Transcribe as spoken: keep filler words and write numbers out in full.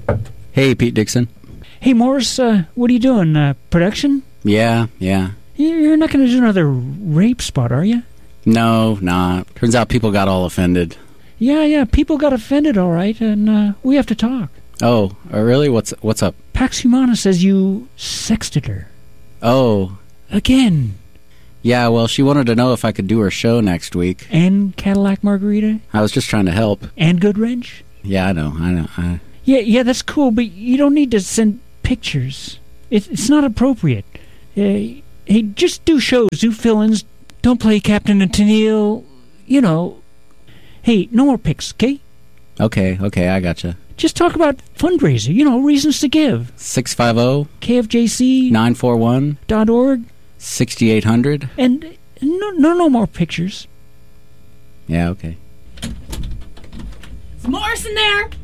Hey, Pete Dixon. Hey, Morris, uh, what are you doing? Uh, production? Yeah, yeah. You're not going to do another rape spot, are you? No, nah. Turns out people got all offended. Yeah, yeah, people got offended, all right, and uh, we have to talk. Oh, uh, really? What's what's up? Pax Humana says you sexted her. Oh. Again. Yeah, well, she wanted to know if I could do her show next week. And Cadillac Margarita? I was just trying to help. And Goodwrench? Yeah, I know, I know. I... Yeah, yeah, that's cool, but you don't need to send pictures. It, it's not appropriate. Uh, hey, just do shows, do fill-ins. Don't play Captain and Tennille. You know. Hey, no more pics, okay? Okay, okay, I gotcha. Just talk about fundraiser, you know, reasons to give. six five zero K F J C nine four one dot org sixty-eight hundred And no, no, no more pictures. Yeah, okay. Is Morris in there?